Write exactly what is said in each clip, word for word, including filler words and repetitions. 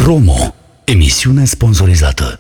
Promo. Emisiune sponsorizată.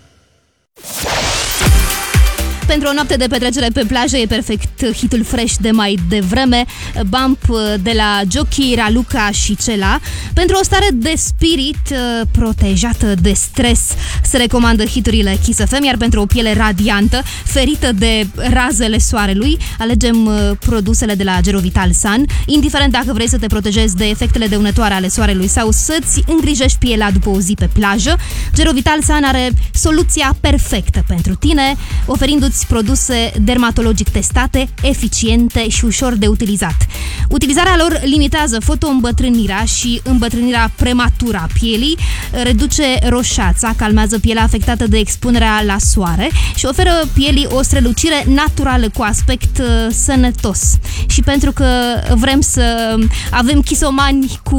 Pentru o noapte de petrecere pe plajă e perfect hitul fresh de mai devreme, Bump de la Jockey, Raluca și Cela. Pentru o stare de spirit protejată de stres se recomandă hiturile Kiss F M, iar pentru o piele radiantă, ferită de razele soarelui, alegem produsele de la Gerovital Sun. Indiferent dacă vrei să te protejezi de efectele dăunătoare ale soarelui sau să-ți îngrijești pielea după o zi pe plajă, Gerovital Sun are soluția perfectă pentru tine, oferindu-ți produse dermatologic testate, eficiente și ușor de utilizat. Utilizarea lor limitează fotoîmbătrânirea și îmbătrânirea prematură a pielii, reduce roșața, calmează pielea afectată de expunerea la soare și oferă pielii o strălucire naturală cu aspect uh, sănătos. Și pentru că vrem să avem chisomani cu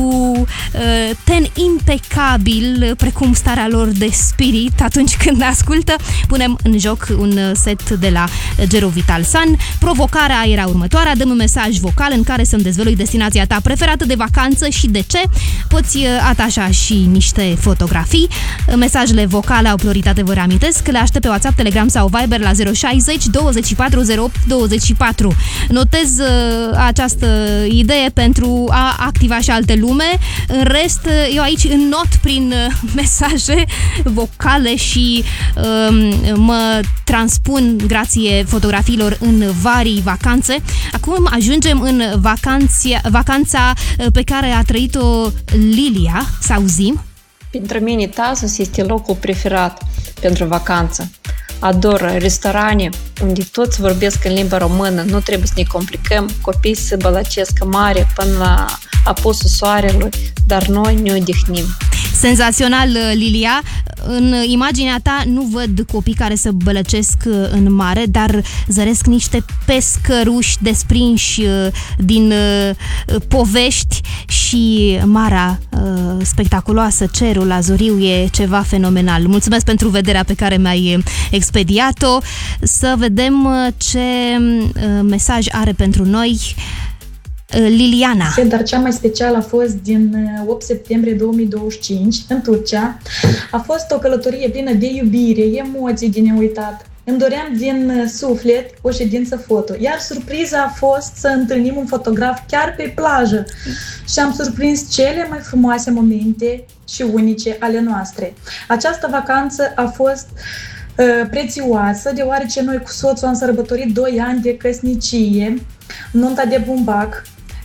uh, ten impecabil, precum starea lor de spirit atunci când ascultă, punem în joc un set de la Gerovital Sun. Provocarea era următoarea: dăm un mesaj vocal în care să-mi dezvălui destinația ta preferată de vacanță și de ce. Poți atașa și niște fotografii. Mesajele vocale au prioritate, vă reamintesc. Le aștept pe WhatsApp, Telegram sau Viber la zero șaizeci douăzeci și patru zero opt douăzeci și patru. Notez uh, această idee pentru a activa și alte lume. În rest, eu aici înnot prin uh, mesaje vocale și uh, mă transpun grație fotografiilor în varii vacanțe. Acum ajungem în vacanția, vacanța pe care a trăit-o Lilia. Să auzim. Pentru mine Tasos este locul preferat pentru vacanță. Ador restaurante unde toți vorbesc în limba română, nu trebuie să ne complicăm, copiii se bălăcesc mare până la apusul soarelui, dar noi ne odihnim. Senzațional, Lilia. În imaginea ta nu văd copii care se bălăcesc în mare, dar zăresc niște pescăruși desprinși din povești și marea spectaculoasă, cerul azuriu, e ceva fenomenal. Mulțumesc pentru vederea pe care mi-ai expediat-o. Să vedem ce mesaj are pentru noi Liliana. Dar cea mai specială a fost din opt septembrie două mii douăzeci și cinci, în Turcia. A fost o călătorie plină de iubire, emoții de neuitat. Îmi doream din suflet o ședință foto, iar surpriza a fost să întâlnim un fotograf chiar pe plajă și am surprins cele mai frumoase momente și unice ale noastre. Această vacanță a fost uh, prețioasă, deoarece noi cu soțul am sărbătorit doi ani de căsnicie, nunta de bumbac,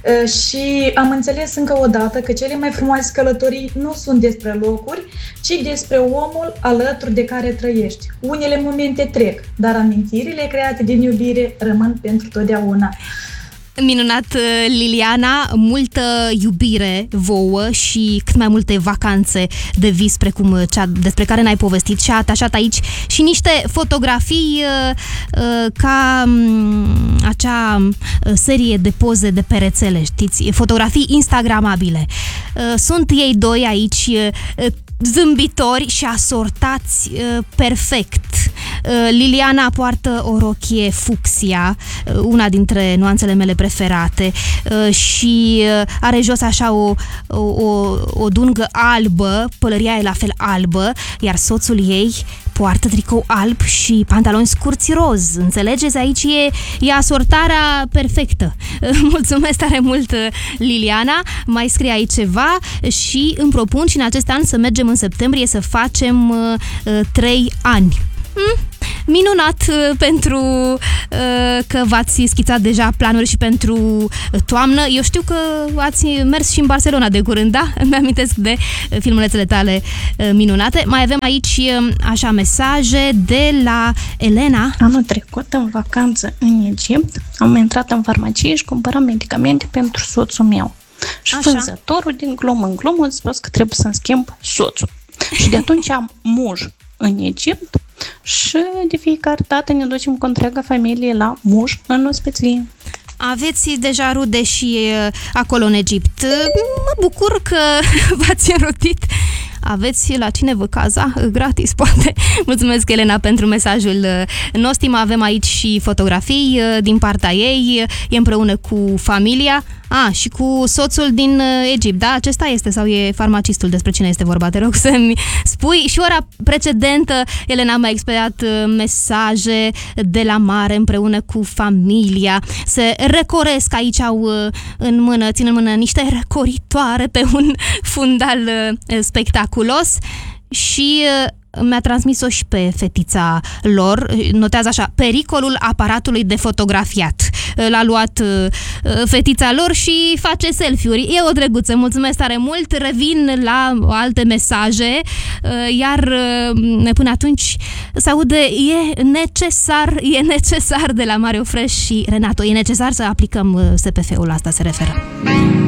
și am înțeles încă o dată că cele mai frumoase călătorii nu sunt despre locuri, ci despre omul alături de care trăiești. Unele momente trec, dar amintirile create din iubire rămân pentru totdeauna. Minunat, Liliana, multă iubire vouă și cât mai multe vacanțe de vis precum cea despre care ne-ai povestit și a atașat aici și niște fotografii ca acea serie de poze de pe rețele, știți, fotografii instagramabile. Sunt ei doi aici zâmbitori și asortați uh, perfect. Uh, Liliana poartă o rochie fucsia, uh, una dintre nuanțele mele preferate, uh, și uh, are jos așa o, o, o, o dungă albă, pălăria e la fel albă, iar soțul ei poartă tricou alb și pantaloni scurți roz. Înțelegeți? Aici e, e asortarea perfectă. Mulțumesc tare mult, Liliana. Mai scrie aici ceva și îmi propun și în acest an să mergem în septembrie să facem uh, trei ani. Hmm? Minunat pentru uh, că v-ați schițat deja planuri și pentru toamnă. Eu știu că ați mers și în Barcelona de curând, da? Îmi amintesc de filmulețele tale uh, minunate. Mai avem aici uh, așa mesaje de la Elena. Anul trecut, în vacanță în Egipt, am intrat în farmacie și cumpăram medicamente pentru soțul meu. Și așa, vânzătorul din glumă în glumă a spus că trebuie să-mi schimb soțul. Și de atunci am muj în Egipt și de fiecare dată ne ducem cu întreaga familie la muj în ospăție. Aveți deja rude și acolo în Egipt. Mă bucur că v-ați înrodit. Aveți la cine vă caza gratis, poate. Mulțumesc, Elena, pentru mesajul nostru. Avem aici și fotografii din partea ei. E împreună cu familia. A, și cu soțul din uh, Egipt, da? Acesta este sau e farmacistul? Despre cine este vorba? Te rog să-mi spui. Și ora precedentă, Elena mi-a explicat uh, mesaje de la mare împreună cu familia. Se răcoresc, aici au uh, în mână, țin în mână niște răcoritoare pe un fundal uh, spectaculos și... Uh, mi-a transmis-o și pe fetița lor, notează așa, pericolul aparatului de fotografiat. L-a luat fetița lor și face selfie-uri. E o drăguță, mulțumesc tare mult, revin la alte mesaje, iar până atunci se aude, e necesar, e necesar de la Mario Fresh și Renato, e necesar să aplicăm S P F-ul, la asta se referă.